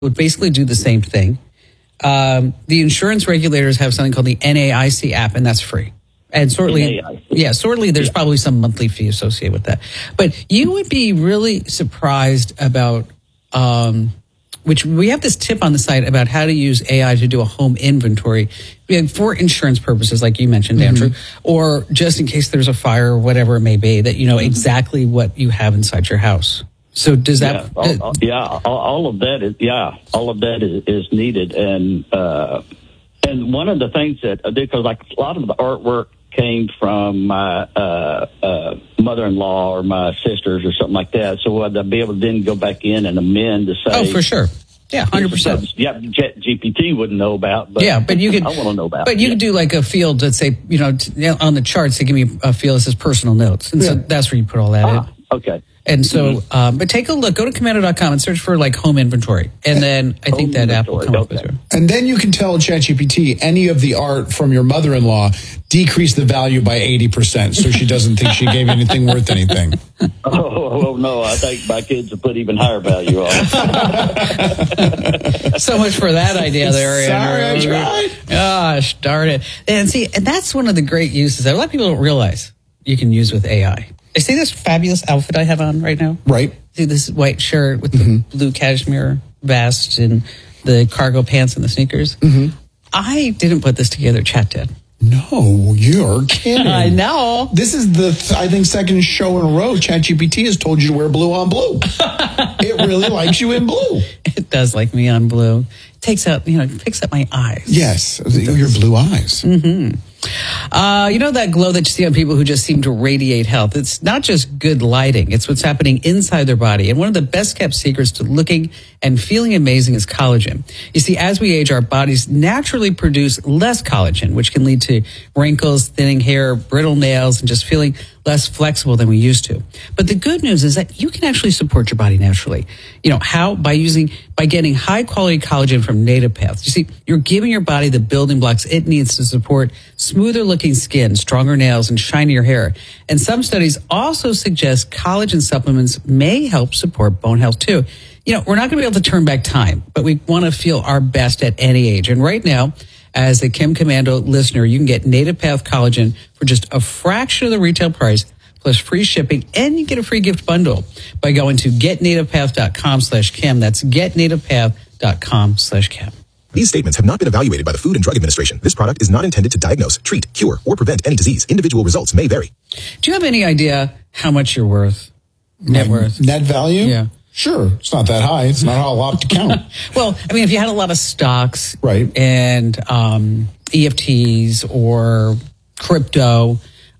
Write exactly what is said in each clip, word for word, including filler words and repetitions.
would basically do the same thing. Um, the insurance regulators have something called the N A I C app, and that's free. And certainly, N A I C. yeah, certainly there's yeah. probably some monthly fee associated with that. But you would be really surprised about, um, which we have this tip on the site about how to use A I to do a home inventory for insurance purposes, like you mentioned, mm-hmm. Andrew, or just in case there's a fire or whatever it may be, that you know exactly what you have inside your house. So does that? Yeah, all, uh, yeah, all, all of that is yeah, all of that is, is needed, and uh, and one of the things that I did, because like a lot of the artwork came from my uh, uh, mother-in-law or my sisters or something like that, so I'd be able to then go back in and amend to say, oh, for sure. Yeah, one hundred percent. Yeah, G P T wouldn't know about, but yeah, but you could. I want to know about. But you yeah. could do like a field that say, you know, t- on the charts, they give me a field that says personal notes, and yeah. so that's where you put all that ah, in. Okay. And so, mm-hmm. um, but take a look, go to commando dot com and search for like home inventory. And then I think home that app will come okay. up with you. And then you can tell ChatGPT any of the art from your mother-in-law, decrease the value by eighty percent so she doesn't think she gave anything worth anything. Oh, well, no, I think my kids will put even higher value on it. So much for that idea there. Sorry, I tried. Gosh, darn it. And see, and that's one of the great uses that a lot of people don't realize you can use with A I. I see this fabulous outfit I have on right now. Right. See this white shirt with the mm-hmm. blue cashmere vest and the cargo pants and the sneakers. Mm-hmm. I didn't put this together. Chat did. No, you're kidding. I know. This is the, th- I think, second show in a row ChatGPT has told you to wear blue on blue. It really likes you in blue. It does like me on blue. It takes out, you know, it picks up my eyes. Yes, your blue eyes. Mm-hmm. Uh, you know that glow that you see on people who just seem to radiate health? It's not just good lighting. It's what's happening inside their body. And one of the best kept secrets to looking and feeling amazing is collagen. You see, as we age, our bodies naturally produce less collagen, which can lead to wrinkles, thinning hair, brittle nails, and just feeling less flexible than we used to. But the good news is that you can actually support your body naturally. You know, how? By using, by getting high quality collagen from Native Path. You see, you're giving your body the building blocks it needs to support smoother looking skin, stronger nails, and shinier hair. And some studies also suggest collagen supplements may help support bone health too. You know, we're not going to be able to turn back time, but we want to feel our best at any age. And right now, as a Kim Komando listener, you can get Native Path Collagen for just a fraction of the retail price, plus free shipping, and you get a free gift bundle by going to getnativepath.com slash Kim. That's getnativepath.com slash Kim. These statements have not been evaluated by the Food and Drug Administration. This product is not intended to diagnose, treat, cure, or prevent any disease. Individual results may vary. Do you have any idea how much you're worth? Net My worth? Net value? Yeah. Sure. It's not that high. It's not a lot to count. Well, I mean, if you had a lot of stocks right. and um, E F Ts or crypto,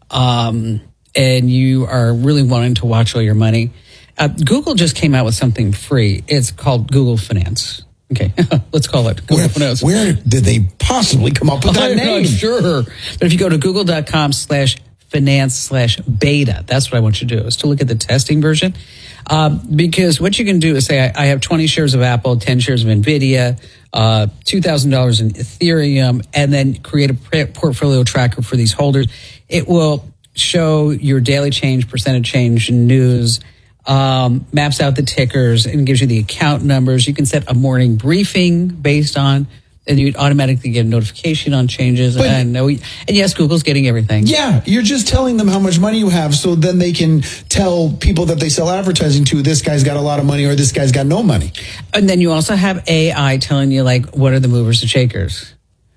um, and you are really wanting to watch all your money, uh, Google just came out with something free. It's called Google Finance. Okay, let's call it Google where, Finance. Where did they possibly come up with that I'm name? Not sure. But if you go to google.com slash finance slash beta, that's what I want you to do, is to look at the testing version. Um, because what you can do is say, I, I have twenty shares of Apple, ten shares of NVIDIA, uh, two thousand dollars in Ethereum, and then create a portfolio tracker for these holders. It will show your daily change, percentage change, news, um, maps out the tickers, and gives you the account numbers. You can set a morning briefing based on, and you'd automatically get a notification on changes. But, and, and yes, Google's getting everything. Yeah, you're just telling them how much money you have so then they can tell people that they sell advertising to, this guy's got a lot of money or this guy's got no money. And then you also have A I telling you, like, what are the movers and shakers,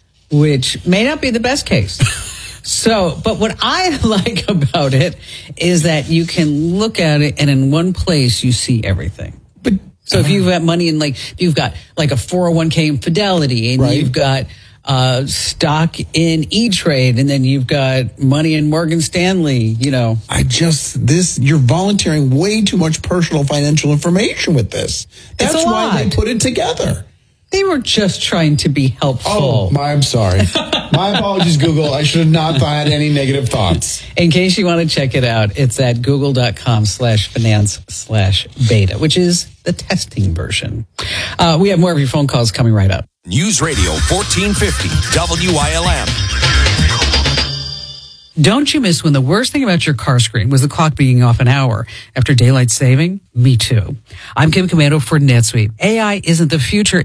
which may not be the best case. So, but what I like about it is that you can look at it and in one place you see everything. But So if you've got money in, like, you've got like a four oh one k in Fidelity, and right. you've got uh, stock in E-Trade, and then you've got money in Morgan Stanley, you know. I just, this, you're volunteering way too much personal financial information with this. That's It's a why lot. they put it together. They were just trying to be helpful. Oh, my, I'm sorry. My apologies, Google. I should have not had any negative thoughts. In case you want to check it out, it's at google.com slash finance slash beta, which is the testing version. Uh, we have more of your phone calls coming right up. News Radio fourteen fifty W I L M. Don't you miss when the worst thing about your car screen was the clock being off an hour after daylight saving? Me too. I'm Kim Commando for NetSuite. A I isn't the future.